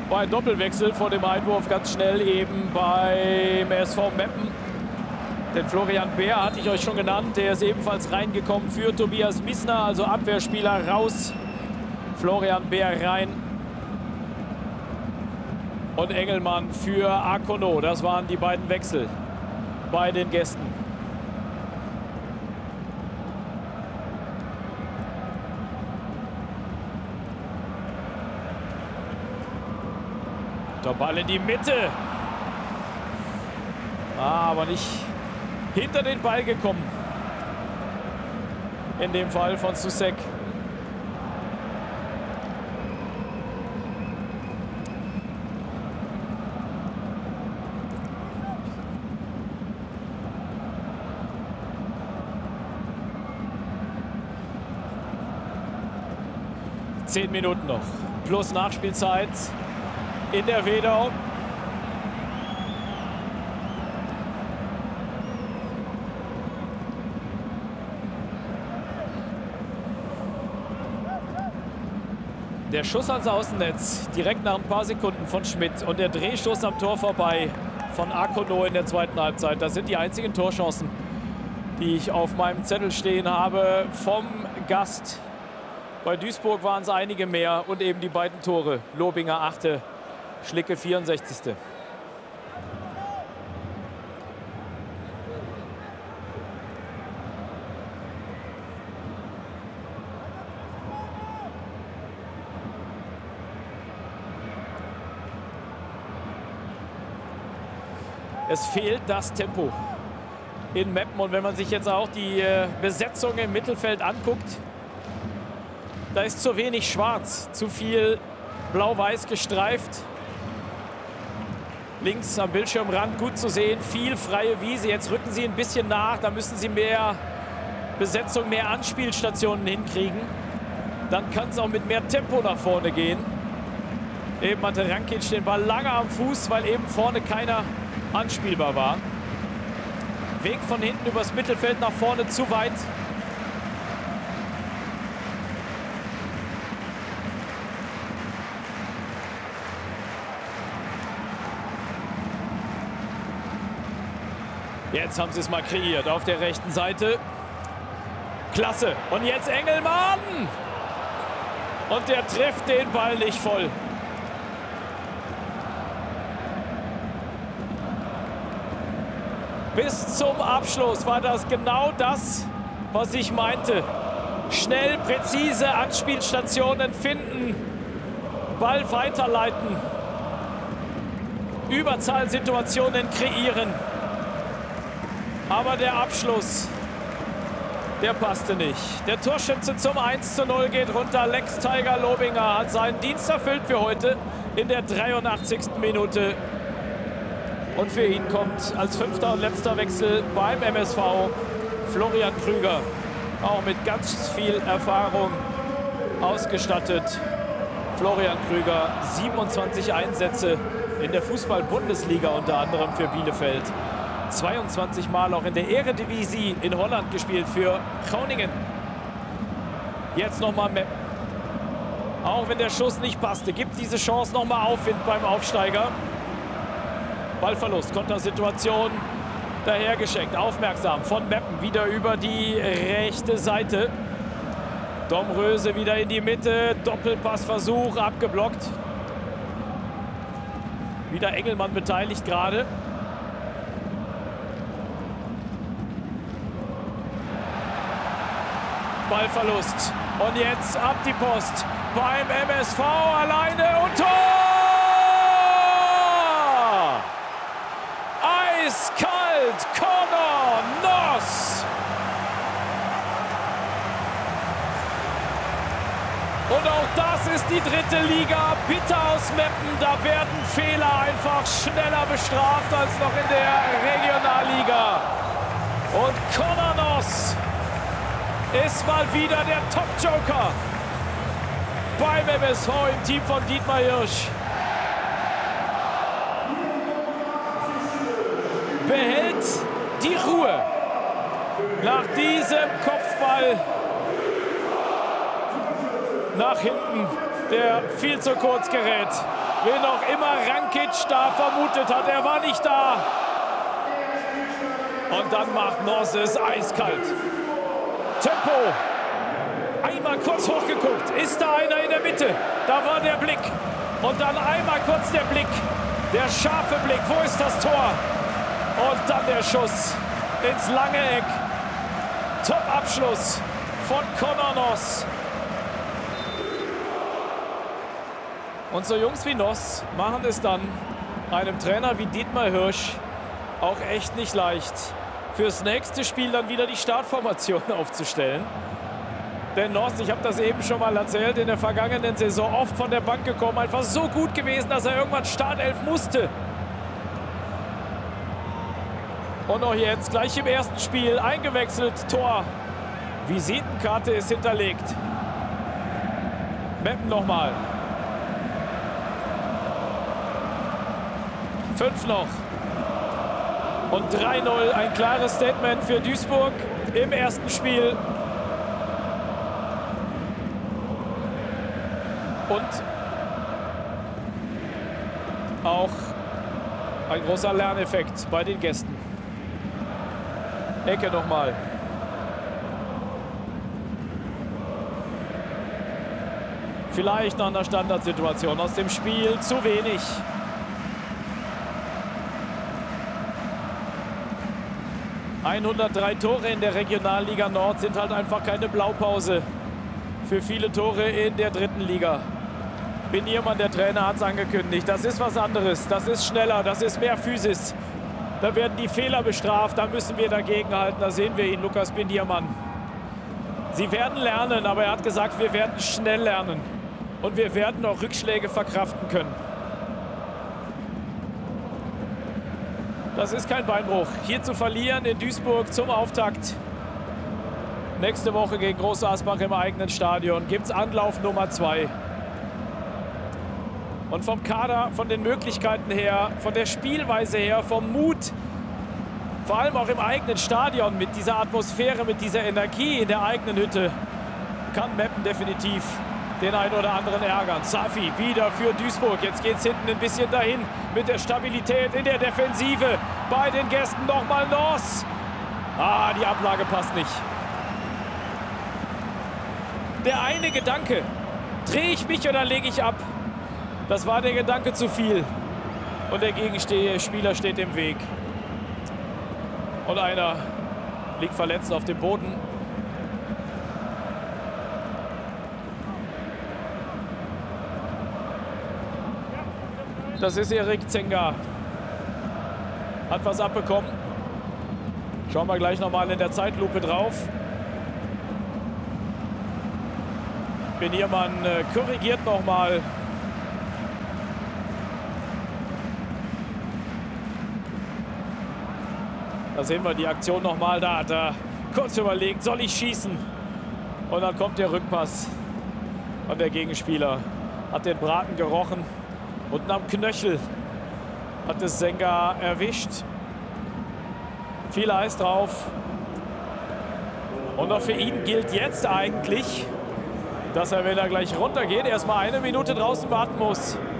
Bei Doppelwechsel vor dem Einwurf ganz schnell eben beim SV Meppen. Den Florian Bär hatte ich euch schon genannt. Der ist ebenfalls reingekommen für Tobias Miesner, also Abwehrspieler raus. Florian Bär rein. Und Engelmann für Akono. Das waren die beiden Wechsel bei den Gästen. Der Ball in die Mitte. Aber nicht hinter den Ball gekommen. In dem Fall von Soucek. Zehn Minuten noch. Plus Nachspielzeit in der Wedau. Der Schuss ans Außennetz, direkt nach ein paar Sekunden von Schmidt. Und der Drehstoß am Tor vorbei von Akono in der zweiten Halbzeit. Das sind die einzigen Torchancen, die ich auf meinem Zettel stehen habe vom Gast. Bei Duisburg waren es einige mehr und eben die beiden Tore. Lobinger 8., Schlicke 64. Es fehlt das Tempo in Meppen. Und wenn man sich jetzt auch die Besetzung im Mittelfeld anguckt, da ist zu wenig schwarz, zu viel blau-weiß gestreift. Links am Bildschirmrand gut zu sehen, viel freie Wiese. Jetzt rücken sie ein bisschen nach, da müssen sie mehr Besetzung, mehr Anspielstationen hinkriegen. Dann kann es auch mit mehr Tempo nach vorne gehen. Eben hatte Rankic den Ball lange am Fuß, weil eben vorne keiner anspielbar war. Weg von hinten übers Mittelfeld nach vorne zu weit. Jetzt haben sie es mal kreiert auf der rechten Seite. Klasse. Und jetzt Engelmann. Und der trifft den Ball nicht voll. Bis zum Abschluss war das genau das, was ich meinte. Schnell, präzise Anspielstationen finden, Ball weiterleiten, Überzahlsituationen kreieren. Aber der Abschluss, der passte nicht. Der Torschütze zum 1:0 geht runter. Lex Tiger Lobinger hat seinen Dienst erfüllt für heute in der 83. Minute. Und für ihn kommt als 5. und letzter Wechsel beim MSV Florian Krüger. Auch mit ganz viel Erfahrung ausgestattet. Florian Krüger, 27 Einsätze in der Fußball-Bundesliga unter anderem für Bielefeld. 22 Mal auch in der Eredivisie in Holland gespielt für Groningen. Jetzt nochmal Meppen. Auch wenn der Schuss nicht passte, gibt diese Chance nochmal Aufwind beim Aufsteiger. Ballverlust, Kontersituation dahergeschenkt. Aufmerksam von Meppen wieder über die rechte Seite. Domröse wieder in die Mitte. Doppelpassversuch abgeblockt. Wieder Engelmann beteiligt gerade. Ballverlust. Und jetzt ab die Post beim MSV alleine und Tor! Eiskalt, Connor Noss! Und auch das ist die dritte Liga. Bitter aus Meppen. Da werden Fehler einfach schneller bestraft als noch in der Regionalliga. Und Connor Noss ist mal wieder der Top-Joker beim MSV im Team von Dietmar Hirsch. Behält die Ruhe nach diesem Kopfball nach hinten, der viel zu kurz gerät. wen auch immer Rankic da vermutet hat. Er war nicht da. Und dann macht Noss es eiskalt. Tempo. Einmal kurz hochgeguckt. Ist da einer in der Mitte? Da war der Blick. Und dann einmal kurz der Blick. Der scharfe Blick. Wo ist das Tor? Und dann der Schuss ins lange Eck. Top-Abschluss von Conor Noss. Und so Jungs wie Noss machen es dann einem Trainer wie Dietmar Hirsch auch echt nicht leicht, fürs nächste Spiel dann wieder die Startformation aufzustellen. Denn Noss, ich habe das eben schon mal erzählt, in der vergangenen Saison oft von der Bank gekommen, einfach so gut gewesen, dass er irgendwann Startelf musste. Und auch jetzt, gleich im ersten Spiel, eingewechselt, Tor. Visitenkarte ist hinterlegt. Meppen nochmal. 5 noch. Und 3-0, ein klares Statement für Duisburg im ersten Spiel. Und auch ein großer Lerneffekt bei den Gästen. Ecke nochmal. Vielleicht nach einer Standardsituation aus dem Spiel zu wenig. ...103 Tore in der Regionalliga Nord sind halt einfach keine Blaupause für viele Tore in der dritten Liga. Beniermann, der Trainer, hat es angekündigt. Das ist was anderes, das ist schneller, das ist mehr Physis. Da werden die Fehler bestraft, da müssen wir dagegenhalten. Da sehen wir ihn, Lukas Beniermann. Sie werden lernen, aber er hat gesagt, wir werden schnell lernen. Und wir werden auch Rückschläge verkraften können. Das ist kein Beinbruch. Hier zu verlieren in Duisburg zum Auftakt. Nächste Woche gegen Groß Asbach im eigenen Stadion gibt es Anlauf Nummer 2. Und vom Kader, von den Möglichkeiten her, von der Spielweise her, vom Mut, vor allem auch im eigenen Stadion, mit dieser Atmosphäre, mit dieser Energie in der eigenen Hütte, kann Meppen definitiv den einen oder anderen ärgern. Safi wieder für Duisburg. Jetzt geht es hinten ein bisschen dahin mit der Stabilität in der Defensive. Bei den Gästen nochmal Noss. Ah, die Ablage passt nicht. Der eine Gedanke, drehe ich mich oder lege ich ab? Das war der Gedanke zu viel. Und der Gegenspieler steht im Weg. Und einer liegt verletzt auf dem Boden. Das ist Erik Zenga. Hat was abbekommen. Schauen wir gleich noch mal in der Zeitlupe drauf. Beniermann korrigiert noch mal. Da sehen wir die Aktion noch mal. Da hat er kurz überlegt, soll ich schießen? Und dann kommt der Rückpass. Und der Gegenspieler hat den Braten gerochen. Unten am Knöchel hat es Zenga erwischt. Viel Eis drauf. Und auch für ihn gilt jetzt eigentlich, dass er, wenn er gleich runtergeht, erstmal 1 Minute draußen warten muss.